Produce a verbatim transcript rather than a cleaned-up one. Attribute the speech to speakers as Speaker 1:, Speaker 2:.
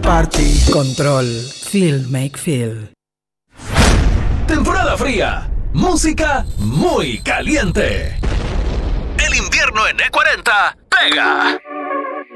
Speaker 1: party.
Speaker 2: Control. Feel make feel.
Speaker 3: Temporada fría. Música muy caliente. El invierno en E cuarenta pega.